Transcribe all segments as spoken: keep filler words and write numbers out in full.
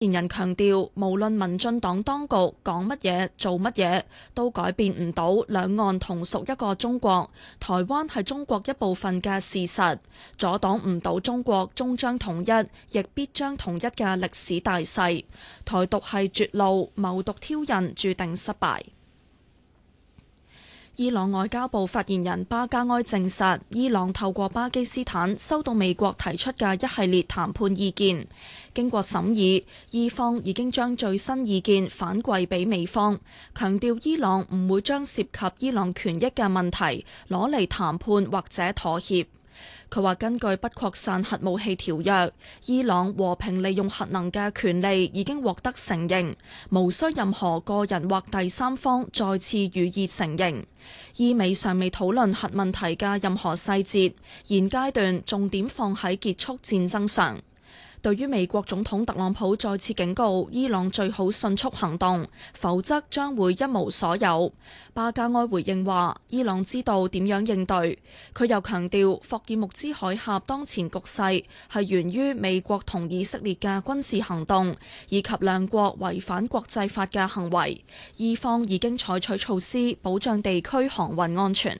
發言人強調，無論民進黨當局講乜嘢、做乜嘢，都改變唔到兩岸同屬一個中國，台灣係中國一部分嘅事實，阻擋唔到中國終將統一，亦必將統一嘅歷史大勢。台獨係絕路，謀獨挑釁，注定失敗。伊朗外交部發言人巴加埃證實，伊朗透過巴基斯坦收到美國提出嘅一系列談判意見，經過審議，伊方已經將最新意見反饋俾美方，強調伊朗唔會將涉及伊朗權益嘅問題攞嚟談判或者妥協。佢話根據不擴散核武器條約，伊朗和平利用核能嘅權利已經獲得承認，無需任何個人或第三方再次予以承認。伊美尚未討論核問題嘅任何細節，現階段重點放喺結束戰爭上。對於美國總統特朗普再次警告伊朗最好迅速行動，否則將會一無所有，巴加埃回應話伊朗知道點樣應對。佢又強調霍爾木茲海峽當前局勢係源於美國同以色列嘅軍事行動，以及兩國違反國際法嘅行為，伊方已經採取措施保障地區航運安全。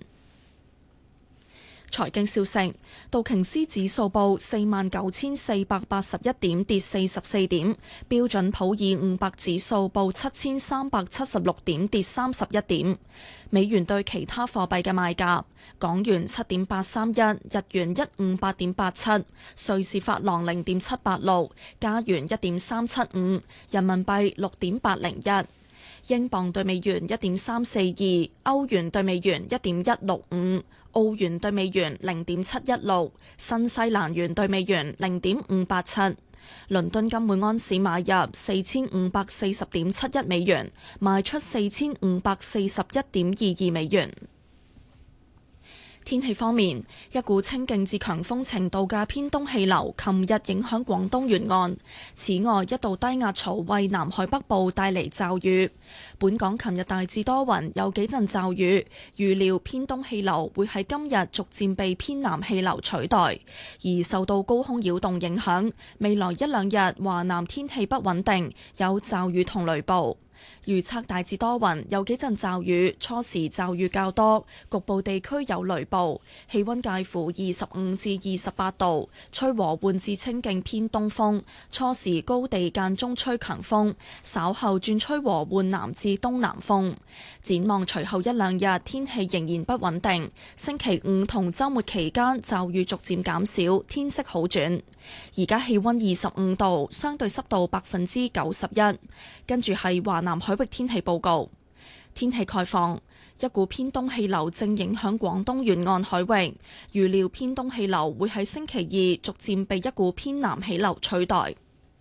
財經消息，道瓊斯指數報四萬九千四百八十一點，跌四十四點；標準普爾五百指數報七千三百七十六點，跌三十一點。美元對其他貨幣嘅賣價：港元七點八三一，日元一五八點八七，瑞士法郎零點七八六，加元一點三七五，人民幣六點八零一，英鎊對美元一點三四二，歐元對美元一點一六五。澳元對美元零點七一六，新西蘭元對美元零點五八七。倫敦金每安士買入四千五百四十點七一美元，賣出四千五百四十一點二二美元。天氣方面，一股清勁至強風程度嘅偏東氣流琴日影響廣東沿岸，此外一道低壓槽為南海北部帶嚟驟雨。本港琴日大致多雲，有幾陣驟雨，預料偏東氣流會喺今日逐漸被偏南氣流取代，而受到高空擾動影響，未來一兩日華南天氣不穩定，有驟雨同雷暴。預測大致多雲，有幾陣驟雨，初時驟雨較多，局部地區有雷暴，氣溫介乎二十五至二十八度，吹和緩至清勁偏東風，初時高地間中吹強風，稍後轉吹和緩南至東南風。展望隨後一兩日天氣仍然不穩定，星期五同週末期間驟雨逐漸減少，天色好轉。而家氣溫二十五度，相對濕度百分之九十一。跟住係華南海域天氣報告。天氣概況，一股偏東氣流正影響廣東沿岸海域，預料偏東氣流會喺星期二逐漸被一股偏南氣流取代。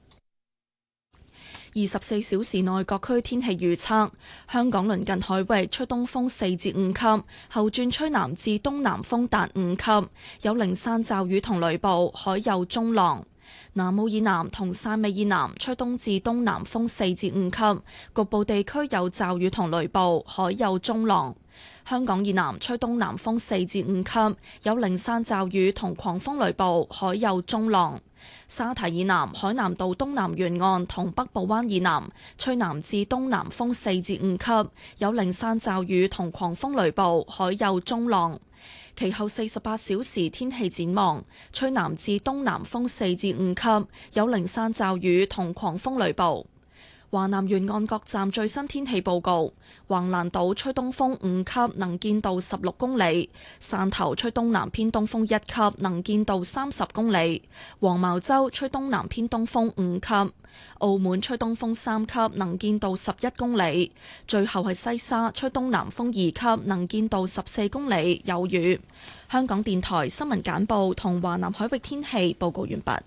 二十四小時內各區天氣預測：香港鄰近海域吹東風四至五級，後轉吹南至東南風達五級，有零散驟雨同雷暴，海有中浪。南澳以南同汕尾以南吹東至東南風四至五級，局部地區有驟雨同雷暴，海有中浪。香港以南吹東南風四至五級，有零散驟雨同狂風雷暴，海有中浪。沙堤以南海南島東南沿岸同北部灣以南吹南至東南風四至五級，有零散驟雨同狂風雷暴，海有中浪。其後四十八小時天氣展望，吹南至東南風四至五級，有零散驟雨同狂風雷暴。華南沿岸各站最新天氣報告：橫瀾島吹東風五級，能見度十六公里；汕頭吹東南偏東風一級，能見度三十公里；黃茅洲吹東南偏東風五級；澳門吹東風三級，能見度十一公里；最後係西沙吹東南風二級，能見度十四公里，有雨。香港電台新聞簡報同華南海域天氣報告完畢。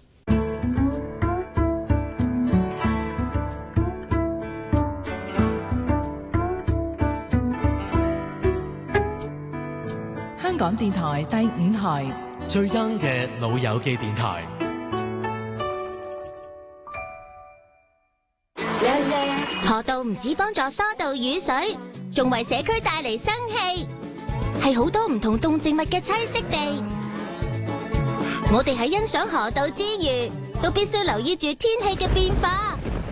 香港電台第五台最 young 嘅老友記電台。 河道唔止幫助疏導雨水，仲為社區帶嚟生氣，係好多唔同動植物嘅棲息地。我哋喺欣賞河道之餘，都必須留意住天氣嘅變化。